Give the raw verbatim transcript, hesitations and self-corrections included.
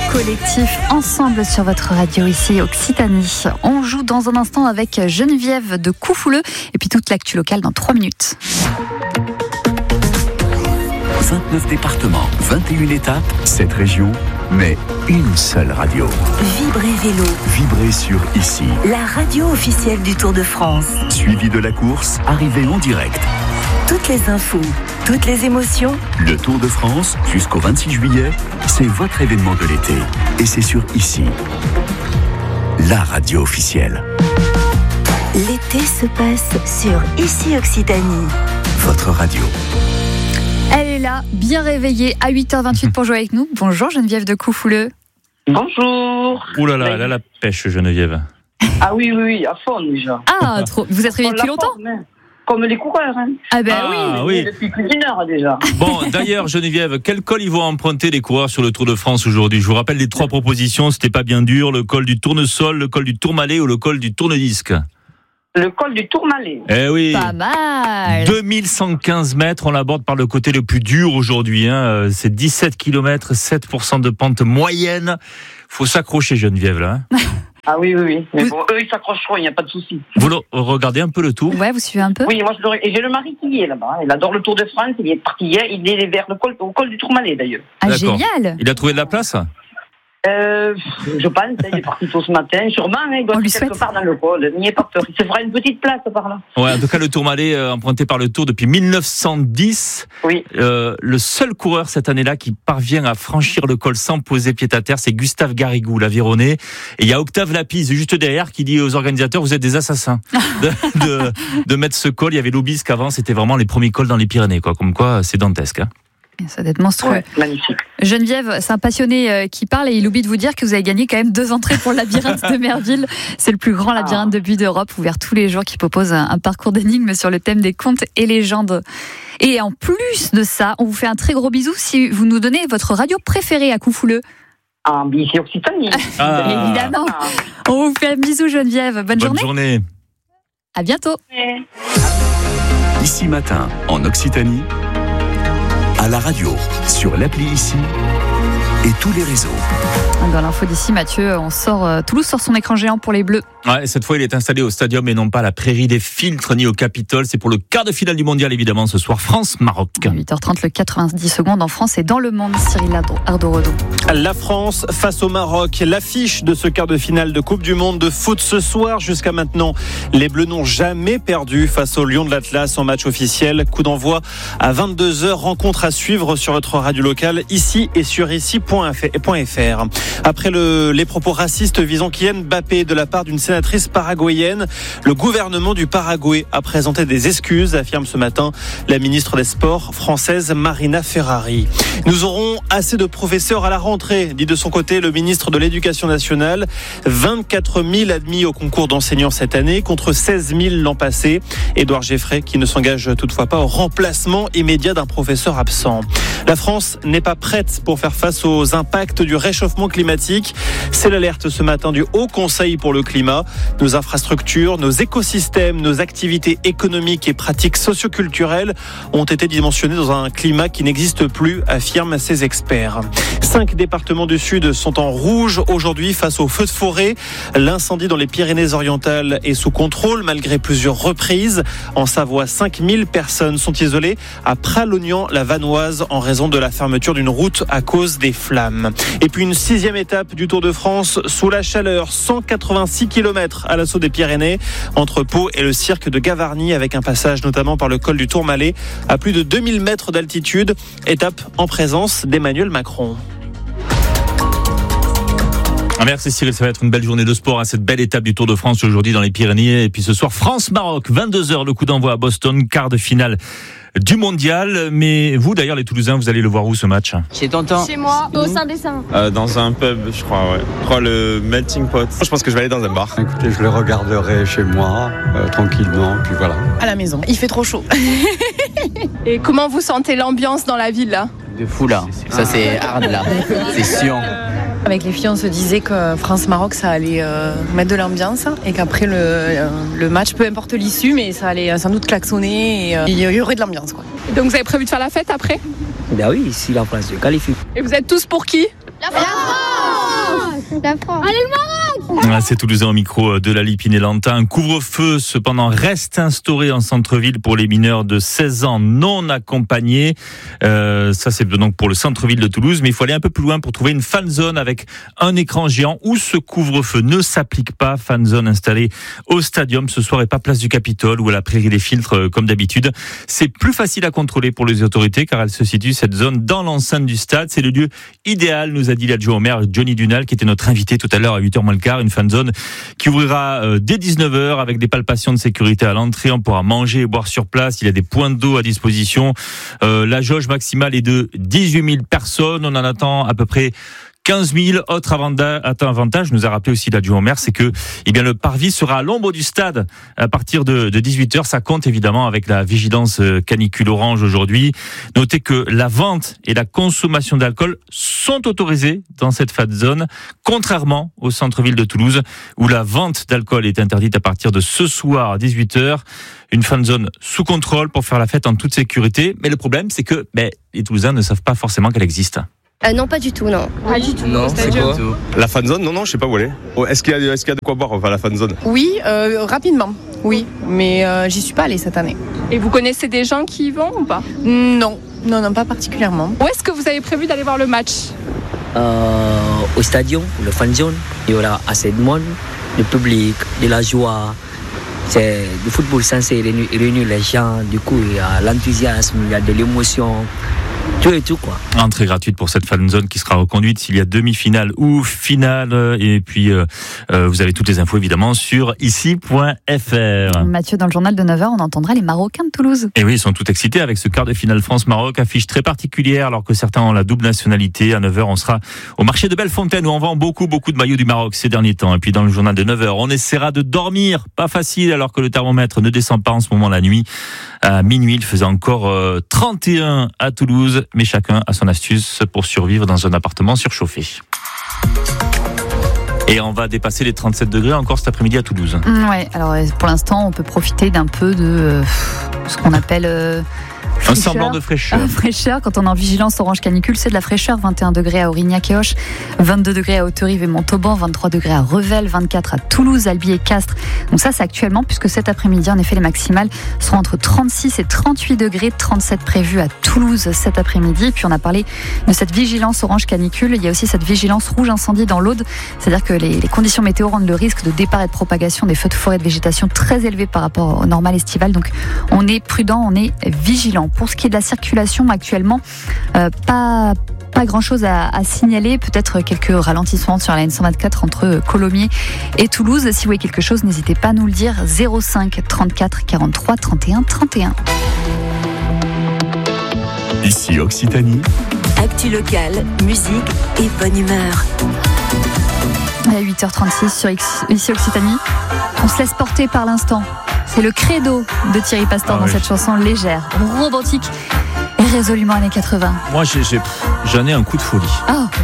Collectif ensemble sur votre radio ici Occitanie. On joue dans un instant avec Geneviève de Coufouleux et puis toute l'actu locale dans trois minutes. vingt-neuf départements, vingt et une étapes, sept régions, mais une seule radio. Vibrez Vélo. Vibrez sur Ici. La radio officielle du Tour de France. Suivi de la course, arrivée en direct. Toutes les infos, toutes les émotions. Le Tour de France, jusqu'au vingt-six juillet, c'est votre événement de l'été. Et c'est sur Ici. La radio officielle. L'été se passe sur Ici Occitanie. Votre radio. Elle est là, bien réveillée, à huit heures vingt-huit pour jouer avec nous. Bonjour Geneviève de Coufouleux. Bonjour. Ouh là là, elle a la pêche Geneviève. Ah oui, oui, oui, à fond déjà. Ah, trop. Vous êtes réveillée depuis longtemps ? Forme, comme les coureurs. Hein. Ah ben Ah, oui. oui. Depuis plus d'une heure déjà. Bon, d'ailleurs Geneviève, quel col ils vont emprunter les coureurs sur le Tour de France aujourd'hui ? Je vous rappelle les trois propositions, c'était pas bien dur, le col du Tournesol, le col du Tourmalet ou le col du Tourne-Disque. Le col du Tourmalet. Eh oui. Pas mal. deux mille cent quinze mètres, on l'aborde par le côté le plus dur aujourd'hui. Hein. C'est dix-sept kilomètres, sept pour cent de pente moyenne. Faut s'accrocher Geneviève là. Hein. Ah oui, oui, oui. Mais Vous... bon, eux, ils s'accrocheront, il n'y a pas de souci. Vous le... regardez un peu le tour ? Ouais, vous suivez un peu ? Oui, moi, je le... et j'ai le mari qui y est là-bas. Il adore le Tour de France. Il est parti hier. Il est vers le col, au col du Tourmalet d'ailleurs. Ah, D'accord. génial. Il a trouvé de la place ? Euh, je pense, il est parti tôt ce matin. Sûrement, hein, il doit On être lui quelque souhaite. part dans le col. N'y ait pas peur. Il se fera une petite place par là. Ouais, en tout cas le Tourmalet euh, emprunté par le Tour depuis mille neuf cent dix. Oui. Euh, le seul coureur cette année-là qui parvient à franchir le col sans poser pied à terre, c'est Gustave Garrigou, l'Aveyronais. Et il y a Octave Lapisse juste derrière qui dit aux organisateurs, vous êtes des assassins de, de, de mettre ce col. Il y avait l'Aubisque avant, c'était vraiment les premiers cols dans les Pyrénées, quoi. Comme quoi, c'est dantesque. Hein. Ça doit être monstrueux. Ouais, magnifique. Geneviève, c'est un passionné euh, qui parle et il oublie de vous dire que vous avez gagné quand même deux entrées pour le labyrinthe de Merville. C'est le plus grand labyrinthe de buts d'Europe, ouvert tous les jours, qui propose un, un parcours d'énigmes sur le thème des contes et légendes. Et en plus de ça, on vous fait un très gros bisou si vous nous donnez votre radio préférée à Coufouleux. Ah, mais ici Occitanie. Ah. Évidemment. Ah. On vous fait un bisou Geneviève. Bonne, Bonne journée. journée. À bientôt. Ouais. Ici matin, en Occitanie, à la radio, sur l'appli Ici et tous les réseaux. Dans l'info d'ici, Mathieu, on sort, euh, Toulouse sort son écran géant pour les Bleus. Ouais, cette fois, il est installé au stadium et non pas à la prairie des filtres ni au Capitole. C'est pour le quart de finale du mondial, évidemment, ce soir, France-Maroc. À huit heures trente, le quatre-vingt-dix secondes en France et dans le monde, Cyril Ardo-Redon. La France face au Maroc, l'affiche de ce quart de finale de Coupe du Monde de foot ce soir. Jusqu'à maintenant, les Bleus n'ont jamais perdu face aux Lions de l'Atlas en match officiel. Coup d'envoi à vingt-deux heures, rencontre à suivre sur votre radio locale, ici et sur ici point f r. Après le, les propos racistes visant Kylian Mbappé de la part d'une sénatrice paraguayenne, le gouvernement du Paraguay a présenté des excuses, affirme ce matin la ministre des Sports française Marina Ferrari. Nous aurons assez de professeurs à la rentrée, dit de son côté le ministre de l'Éducation nationale. vingt-quatre mille admis au concours d'enseignants cette année contre seize mille l'an passé. Édouard Geffray qui ne s'engage toutefois pas au remplacement immédiat d'un professeur absent. La France n'est pas prête pour faire face aux impacts du réchauffement climatique. C'est l'alerte ce matin du Haut Conseil pour le climat. Nos infrastructures, nos écosystèmes, nos activités économiques et pratiques socioculturelles ont été dimensionnés dans un climat qui n'existe plus, affirment ces experts. Cinq départements du Sud sont en rouge aujourd'hui face aux feux de forêt. L'incendie dans les Pyrénées-Orientales est sous contrôle malgré plusieurs reprises. En Savoie, cinq mille personnes sont isolées à Pralognan-la-Vanoise en raison de la fermeture d'une route à cause des flammes. Et puis une sixième étape du Tour de France sous la chaleur, cent quatre-vingt-six kilomètres à l'assaut des Pyrénées entre Pau et le cirque de Gavarnie avec un passage notamment par le col du Tourmalet à plus de deux mille mètres d'altitude. Étape en présence d'Emmanuel Macron. Merci Cyril, ça va être une belle journée de sport à cette belle étape du Tour de France aujourd'hui dans les Pyrénées. Et puis ce soir, France-Maroc, vingt-deux heures, le coup d'envoi à Boston, quart de finale du mondial. Mais vous d'ailleurs les Toulousains, vous allez le voir où ce match ? Chez tonton. Chez moi, au Saint-Dessin. Euh, dans un pub, je crois, ouais. Je crois le Melting Pot. Je pense que je vais aller dans un bar. Écoutez, je le regarderai chez moi, euh, tranquillement, puis voilà. À la maison. Il fait trop chaud. Et comment vous sentez l'ambiance dans la ville là ? De fou là. Ça c'est hard là. C'est chiant. Avec les filles, on se disait que France-Maroc, ça allait euh, mettre de l'ambiance et qu'après le, euh, le match, peu importe l'issue, mais ça allait sans doute klaxonner et euh, il y aurait de l'ambiance, quoi. Et donc vous avez prévu de faire la fête après ? Ben oui, si la France se qualifie. Et vous êtes tous pour qui ? La France ! la France. Allez, le Maroc! Ah, c'est Toulousain au micro de Lali Pinet-Lantin. Un couvre-feu, cependant, reste instauré en centre-ville pour les mineurs de seize ans non accompagnés. Euh, ça, c'est donc pour le centre-ville de Toulouse. Mais il faut aller un peu plus loin pour trouver une fan zone avec un écran géant où ce couvre-feu ne s'applique pas. Fan zone installée au stadium ce soir et pas place du Capitole ou à la Prairie des Filtres euh, comme d'habitude. C'est plus facile à contrôler pour les autorités car elle se situe, cette zone, dans l'enceinte du stade. C'est le lieu idéal, nous a dit l'adjoint au maire Johnny Dunal, qui était notre invité tout à l'heure à huit heures moins le quart. Une fan zone qui ouvrira euh, dès dix-neuf heures avec des palpations de sécurité à l'entrée. On pourra manger et boire sur place. Il y a des points d'eau à disposition. Euh, la jauge maximale est de dix-huit mille personnes. On en attend à peu près quinze mille. Autre avantage, nous a rappelé aussi l'adjoint au maire, c'est que eh bien, le parvis sera à l'ombre du stade à partir de, de dix-huit heures. Ça compte évidemment avec la vigilance canicule orange aujourd'hui. Notez que la vente et la consommation d'alcool sont autorisées dans cette fan zone, contrairement au centre-ville de Toulouse où la vente d'alcool est interdite à partir de ce soir à dix-huit heures. Une fan zone sous contrôle pour faire la fête en toute sécurité. Mais le problème, c'est que ben, les Toulousains ne savent pas forcément qu'elle existe. Euh, non, pas du tout, non. Pas du tout. Non, c'est quoi? La fan zone, non, non, je sais pas où elle est. Oh, est-ce qu'il y a, est-ce qu'il y a de quoi boire, enfin, la fan zone? Oui, euh, rapidement, oui, mais euh, j'y suis pas allée cette année. Et vous connaissez des gens qui y vont ou pas? Non, non, non, pas particulièrement. Où est-ce que vous avez prévu d'aller voir le match? euh, Au stadium, le fan zone, il y aura assez de monde, le public, de la joie. C'est le football censé réunir les gens, du coup il y a l'enthousiasme, il y a de l'émotion. Tout et tout, quoi. Entrée gratuite pour cette fan zone qui sera reconduite s'il y a demi-finale ou finale. Et puis, euh, euh, vous avez toutes les infos évidemment sur ici point f r. Mathieu, dans le journal de neuf heures, on entendra les Marocains de Toulouse. Et oui, ils sont tout excités avec ce quart de finale France-Maroc, affiche très particulière alors que certains ont la double nationalité. À neuf heures, on sera au marché de Bellefontaine où on vend beaucoup, beaucoup de maillots du Maroc ces derniers temps. Et puis, dans le journal de neuf heures, on essaiera de dormir. Pas facile alors que le thermomètre ne descend pas en ce moment la nuit. À minuit, il faisait encore euh, trente et un à Toulouse. Mais chacun a son astuce pour survivre dans un appartement surchauffé. Et on va dépasser les trente-sept degrés encore cet après-midi à Toulouse. Ouais, alors pour l'instant, on peut profiter d'un peu de euh, ce qu'on appelle... Euh Un semblant de fraîcheur. Euh, fraîcheur, quand on est en vigilance orange canicule, c'est de la fraîcheur. vingt et un degrés à Aurignac et Auch, vingt-deux degrés à Haute-Rive et Montauban, vingt-trois degrés à Revel, vingt-quatre à Toulouse, Albi et Castres. Donc ça, c'est actuellement, puisque cet après-midi, en effet, les maximales seront entre trente-six et trente-huit degrés, trente-sept prévus à Toulouse cet après-midi. Et puis on a parlé de cette vigilance orange canicule. Il y a aussi cette vigilance rouge incendie dans l'Aude. C'est-à-dire que les, les conditions météo rendent le risque de départ et de propagation des feux de forêt et de végétation très élevé par rapport au normal estival. Donc on est prudent, on est vigilant. Pour ce qui est de la circulation actuellement, euh, pas pas grand-chose à, à signaler. Peut-être quelques ralentissements sur la N cent vingt-quatre entre Colomiers et Toulouse. Si vous voyez quelque chose, n'hésitez pas à nous le dire. zéro cinq trente-quatre quarante-trois trente et un trente et un. Ici Occitanie. Actu locale, musique et bonne humeur. À huit heures trente-six sur Ici Occitanie, on se laisse porter par l'instant. C'est le credo de Thierry Pastor ah dans oui. cette chanson légère, romantique et résolument années quatre-vingts. Moi, j'ai, j'ai, j'en ai un coup de folie. Oh.